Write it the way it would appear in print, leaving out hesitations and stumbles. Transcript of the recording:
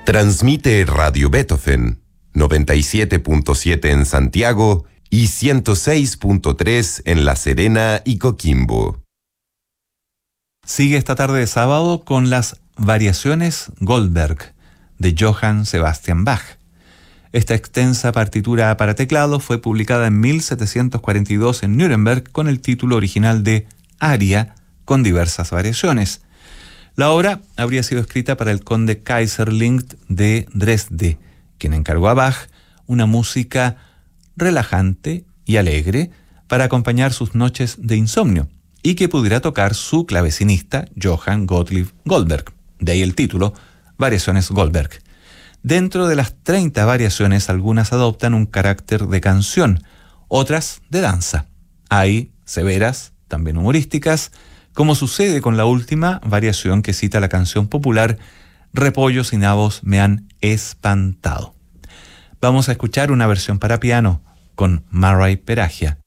Transmite Radio Beethoven, 97.7 en Santiago y 106.3 en La Serena y Coquimbo. Sigue esta tarde de sábado con las Variaciones Goldberg de Johann Sebastian Bach. Esta extensa partitura para teclado fue publicada en 1742 en Nuremberg con el título original de Aria con diversas variaciones. La obra habría sido escrita para el conde Kaiserling de Dresde, quien encargó a Bach una música relajante y alegre para acompañar sus noches de insomnio y que pudiera tocar su clavecinista Johann Gottlieb Goldberg. De ahí el título, Variaciones Goldberg. Dentro de las 30 variaciones, algunas adoptan un carácter de canción, otras de danza. Hay severas, también humorísticas, como sucede con la última variación que cita la canción popular Repollos y nabos me han espantado. Vamos a escuchar una versión para piano con Murray Peragia